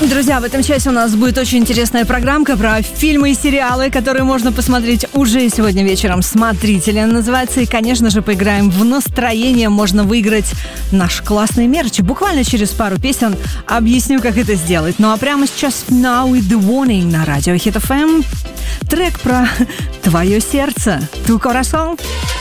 Друзья, в этом часе у нас будет очень интересная программка про фильмы и сериалы, которые можно посмотреть уже сегодня вечером. «Смотрители» называется. И, конечно же, поиграем в настроение. Можно выиграть наш классный мерч. Буквально через пару песен объясню, как это сделать. Ну а прямо сейчас Now with the Warning на радио Hit FM. Трек про твое сердце. Tu corazón.